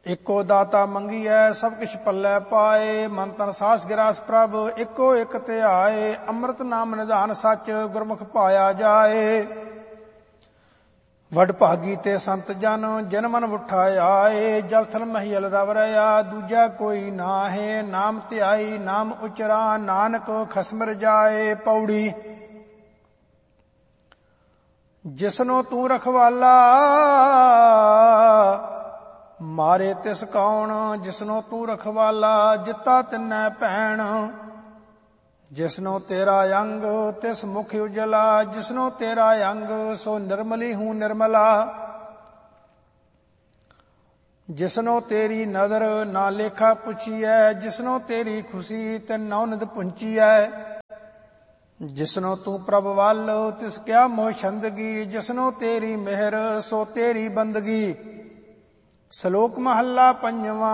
एको दाता मंगीਐ सब किछ पल्लै पाए। मन तन सास गिरास प्रभ एको एक ध्याए। अमृत नाम निधान सच गुरमुख पाया जाए। वड भागी ते संत जन जिन मन उठा आए। जल थल महियल रव रया दूजा कोई नाहे। नाम ध्याई नाम उचरा नानक खसम रजाए। पौड़ी जिसनो तू रखवाला मारे तिस कौन। जिसनो तू रखवाला जिता तिन्नै भैण। जिसनो तेरा अंग तिस मुख उजला। जिसनो तेरा अंग सो निर्मली हूँ निर्मला। जिसनो तेरी नदर ना लेखा पुछीਐ। जिसनो तेरी खुशी तिन नौ निद पुंचीਐ। जिसनो तू प्रभ वाल तिस क्या मोह छंदगी। जिसनो तेरी मेहर सो तेरी बंदगी। श्लोक महला पंजवा।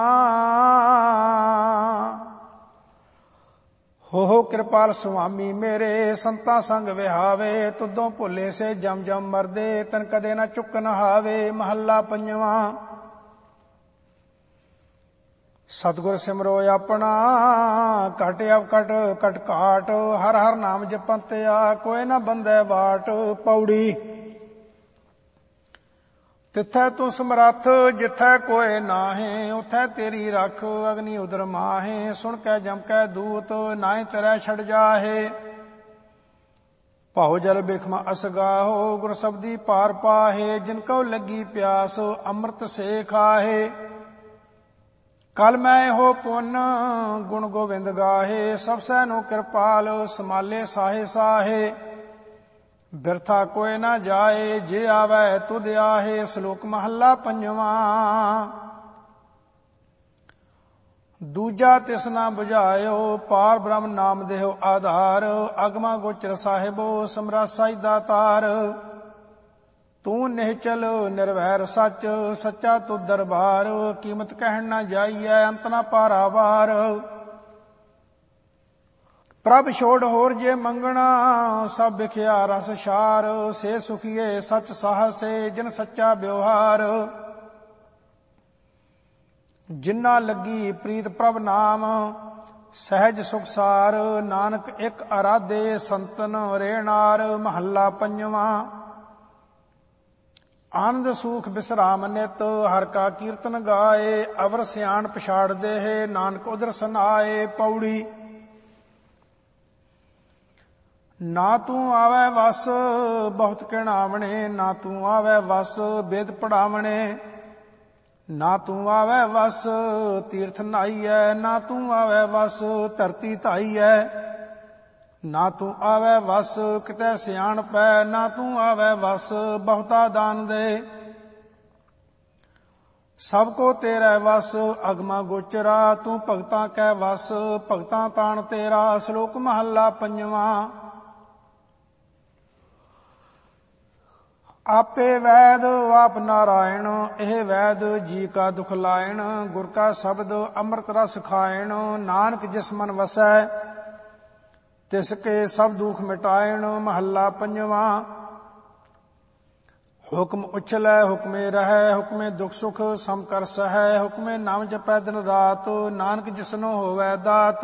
हो कृपाल स्वामी मेरे संतां संग विहावे। तुदों भुले से जम जम मरदे तन कदे न चुक नहावे। महला पंजवा। सतगुर सिमरो अपना घट अवकट कट घाट। हर हर नाम जपंतिया कोई न बंदे वाट। पौड़ी तिथै तू समरथ जिथै कोय नाहे। उथै तेरी रख अग्नि उदर माहे। सुन कै जम कै दूत नाय तेरै छड़ जाहे। भाव जल बिखम असगाहो गुर शब्दी पार पाहे। जिनको लगी प्यास अमृत से खाहे। कल मैं हो पुन गुण गोविंद गाहे। सब सैनो कृपाल समाले साहे साहे। बिरथा कोय ना जाए जे आवे तुध आहे। श्लोक महला पंजवा। दूजा तिसना बुझायो पार ब्रह्म नाम देहो आधार। अगमा गोचर साहिबो समरासाई दातार। तू निहचल निर्वैर सच सच्चा तू दरबार। कीमत कहन ना जाइए अंत ना पारावार। प्रभ छोड़ होर जे मंगना सब बिखिया रस छार। से सुखिए सच साहसे जिन सच्चा व्यवहार। जिन्ना लगी प्रीत प्रभ नाम सहज सुख सार। नानक एक आराधे संतन रेणार। महला पंजवा। आनंद सुख विश्राम नित हर का कीर्तन गाए। अवर सियाण पछाड़ दे नानक उदर सनाए। पौड़ी ना तू आवे वस बहुत कहणावणे। ना तू आवे वस वेद पढ़ावणे। ना तू आवे वस तीर्थ नहाइए। ना तू आवे वस धरती धाइए। ना तू आवे वस किते सियाण पै। ना तू आवे वस बहुता दान दे। सबको तेरे वस अगमा गोचरा। तू भगतां कै वस भगतां ताण तेरा। श्लोक महला पंजवा। आपे वैद आप नारायण एह वैद जी का दुख लायण। गुर का शब्द अमृत रस खायण। नानक जिस मन वसै तिसके सब दुख मिटायण। महला पंजवा। हुक्म उछलै हुक्मे रहै हुक्मे दुख सुख सम कर सहै। हुक्मे नाम जपै दिन रात नानक जिसनो होवै दात।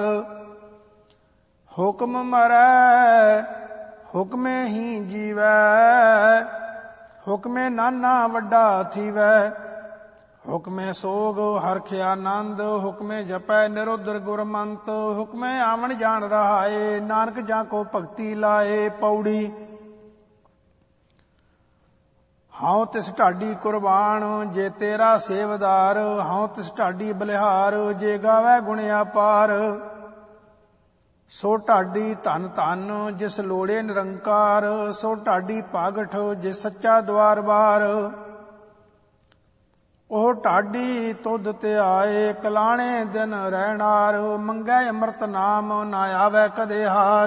हुक्म मरै हुक्मे ही जीवै। हुक्मे नाना वड्डा थीवै। हुक्मे सोग हरख आनंद। हुक्मे जपै निरुद्र गुरमंत। हुक्मे आवन जान रहाए नानक जाको भगति लाए। पौड़ी हाउ तिस ढाडी कुर्बान जे तेरा सेवदार। हाउ तिस ढाडी बलिहार जे गावै गुण अपार। सो ढाडी धन धन जिस लोड़े निरंकार। सो ढाडी पागठ जिस सच्चा द्वार बार। ਉਹ ਢਾਡੀ ਤੁਧ ਧਿਆਏ ਕਲਾਣੇ ਦਿਨ ਰਹਿਣਾਰ। ਮੰਗੈ ਅੰਮ੍ਰਿਤ ਨਾਮ ਨਾ ਆਵੈ ਕਦੇ ਹਾਰ।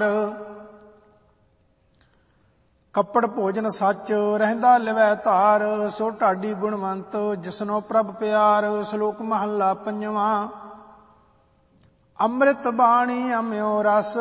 ਕੱਪੜ ਭੋਜਨ ਸੱਚ ਰਹਿੰਦਾ ਲਿਵੈ ਧਾਰ। ਸੋ ਢਾਡੀ ਗੁਣਵੰਤ ਜਿਸਨੋ ਪ੍ਰਭ ਪਿਆਰ। ਸ਼ਲੋਕ ਮਹੱਲਾ ਪੰਜਵਾ। ਅੰਮ੍ਰਿਤ ਬਾਣੀ ਅਮਿਓ ਰਸ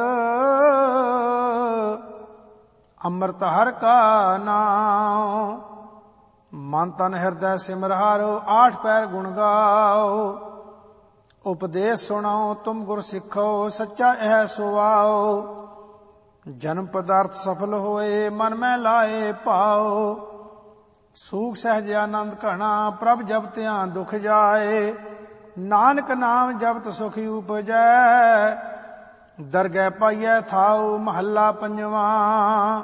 ਅੰਮ੍ਰਿਤ ਹਰਿ ਕਾ ਨਾਮ। ਮਨ ਤਨ ਹਿਰਦੈ ਸਿਮਰ ਹਾਰੋ, 8 ਪੈਰ ਗੁਣ ਗਾਓ। ਉਪਦੇਸ਼ ਸੁਣਾਓ ਤੁਮ ਗੁਰ ਸਿੱਖੋ, ਸੱਚਾ ਇਹ ਸੁਆਓ। ਜਨਮ ਪਦਾਰਥ ਸਫਲ ਹੋਏ, ਮਨ ਮੈਂ ਲਾਏ ਭਾਓ। ਸੂਖ ਸਹਿਜ ਆਨੰਦ ਘਣਾ, ਪ੍ਰਭ ਜਪ ਧਿਆਨ ਦੁਖ ਜਾਏ। ਨਾਨਕ ਨਾਮ ਜਪਤ ਸੁਖੀ ਉਪਜੈ, ਦਰਗਹਿ ਪਾਈਐ ਥਾਉ। ਮਹੱਲਾ ਪੰਜਵਾਂ।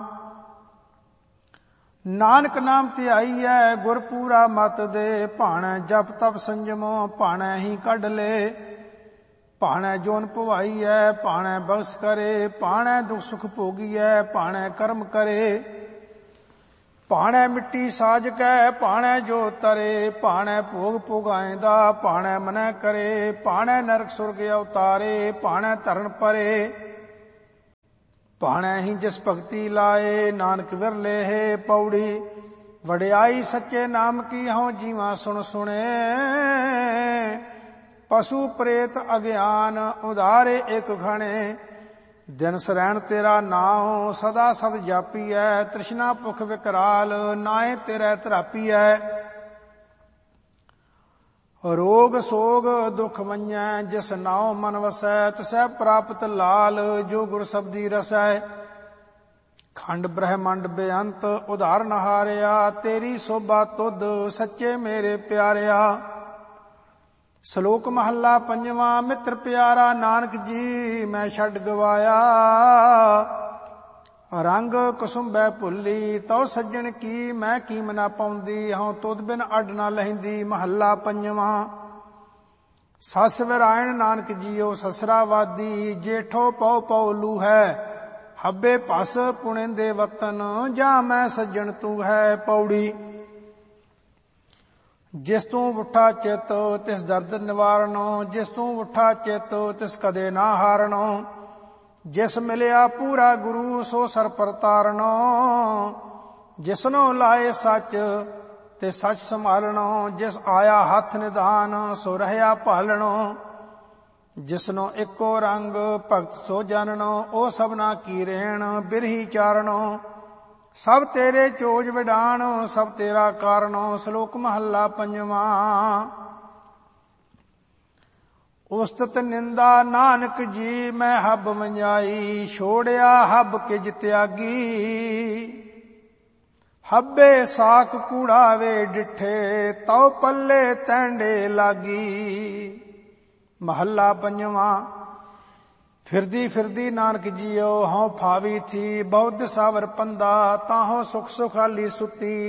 ਨਾਨਕ ਨਾਮ ਧਿਆਈਐ, ਗੁਰ ਪੂਰਾ ਮਤ ਦੇ। ਭਾਣੈ ਜਪ ਤਪ ਸੰਜਮੋ, ਭਾਣੈ ਹੀ ਕੱਢ ਲੇ। ਭਾਣੈ ਜੋਨ ਭਵਾਈਐ, ਭਾਣੈ ਬਖਸ਼ ਕਰੇ। ਭਾਣੈ ਦੁਖ ਸੁਖ ਭੋਗੀਐ, ਭਾਣੈ ਕਰਮ ਕਰੇ। ਭਾਣੈ ਮਿੱਟੀ ਸਾਜ ਕੈ, ਭਾਣੈ ਜੋ ਤਰੇ। ਭਾਣੈ ਭੋਗ ਭੋਗਾਇਂਦਾ, ਭਾਣੈ ਮਨੈ ਕਰੇ। ਭਾਣੈ ਨਰਕ ਸੁਰਗ ਅਵਤਾਰੇ, ਭਾਣੈ ਧਰਨ ਪਰੇ। ਭਾਣੈ ਹੀ ਜਿਸ ਭਗਤੀ ਲਾਏ, ਨਾਨਕ ਵਿਰਲੇ ਹੈ ਪੌੜੀ। ਵਡਿਆਈ ਸੱਚੇ ਨਾਮ ਕੀ, ਹਉ ਜੀਵਾ ਸੁਣ ਸੁਣੇ। ਪਸ਼ੂ ਪ੍ਰੇਤ ਅਗਿਆਨ, ਉਧਾਰੇ ਇਕ ਘਣੇ। ਦਿਨ ਸਰੈਣ ਤੇਰਾ ਨਾਉ, ਸਦਾ ਸਦ ਜਾਪੀਐ। ਤ੍ਰਿਸ਼ਨਾ ਭੁਖ ਵਿਕਰਾਲ, ਨਾਏ ਤੇਰੇ ਧਰਾਪੀਐ। ਰੋਗ ਸੋਗ ਦੁਖ ਵੰਜੈ, ਜਿਸ ਨਾਉ ਮਨ ਵਸੈ। ਤਿਸੈ ਪ੍ਰਾਪਤ ਲਾਲ, ਜੋ ਗੁਰ ਸਬਦੀ ਰਸੈ। ਖੰਡ ਬ੍ਰਹਮੰਡ ਬੇਅੰਤ, ਉਧਾਰਨ ਹਾਰਿਆ। ਤੇਰੀ ਸੋਭਾ ਤੁਧ, ਸੱਚੇ ਮੇਰੇ ਪਿਆਰਿਆ। ਸ਼ਲੋਕ ਮਹੱਲਾ ਪੰਜਵਾਂ। ਮਿੱਤਰ ਪਿਆਰਾ ਨਾਨਕ ਜੀ, ਮੈਂ ਛੱਡ ਗਵਾਇਆ। ਰੰਗ ਕੁਸੁੰਬੈ ਭੁੱਲੀ, ਤਉ ਸੱਜਣ ਕੀ ਮੈਂ ਕੀਮ ਨਾ ਪਾਉਂਦੀ। ਹਉ ਤੁਧ ਬਿਨ ਅੱਡ ਨਾ ਲਹਿੰਦੀ। ਮਹੱਲਾ ਪੰਜਵਾਂ। ਸੱਸ ਵਿਰਾਇਣ ਨਾਨਕ ਜੀਓ, ਸਸਰਾ ਵਾਦੀ। ਜੇਠੋ ਪਉ ਪਉ ਲੂ ਹੈ, ਹੱਬੇ ਭਸ ਪੁਣੇਂਦੇ ਵਤਨ। ਜਾਂ ਮੈਂ ਸੱਜਣ ਤੂੰ ਹੈ ਪੌੜੀ। ਜਿਸ ਤੂੰ ਉੱਠਾ ਚਿਤ, ਤਿਸ ਦਰਦ ਨਿਵਾਰਨੋ। ਜਿਸ ਤੂੰ ਉੱਠਾ ਚਿਤ, ਤਿਸ ਕਦੇ ਨਾ ਹਾਰਨੋ। ਜਿਸ ਮਿਲਿਆ ਪੂਰਾ ਗੁਰੂ, ਸੋ ਸਰ ਪਰ ਤਾਰਨੋ। ਜਿਸਨੋ ਲਾਏ ਸੱਚ, ਤੇ ਸੱਚ ਸੰਭਾਲਣੋ। ਜਿਸ ਆਇਆ ਹੱਥ ਨਿਧਾਨ, ਸੋ ਰਹਿਆ ਭਾਲਣੋ। ਜਿਸਨੋ ਇੱਕੋ ਰੰਗ, ਭਗਤ ਸੋ ਜਾਣਨੋ। ਉਹ ਸਭਨਾ ਕੀ ਰੇਣ, ਬਿਰਹੀ ਚਾਰਣੋ। ਸਭ ਤੇਰੇ ਚੋਜ ਵਿਡਾਣ, ਸਭ ਤੇਰਾ ਕਾਰਣੋ। ਸ਼ਲੋਕ ਮਹੱਲਾ ਪੰਜਵਾਂ। ਉਸਤਤ ਨਿੰਦਾ ਨਾਨਕ ਜੀ, ਮੈਂ ਹੱਬ ਵੰਜਾਈ। ਛੋੜਿਆ ਹੱਬ ਕਿਜ ਤਿਆਗੀ। ਹੱਬੇ ਸਾਖ ਕੂੜਾਵੇ ਡਿਠੇ, ਤਉ ਪੱਲੇ ਤੈਂਡੇ ਲਾਗੀ। ਮਹੱਲਾ ਪੰਜਵਾਂ। ਫਿਰਦੀ ਫਿਰਦੀ ਨਾਨਕ ਜੀਓ, ਹਉ ਫਾਵੀ ਥੀ। ਬਹੁਤ ਸਾਵਰ ਪੰਦਾ, ਤਾਹੋ ਸੁਖ ਸੁਖਾਲੀ ਸੁਤੀ।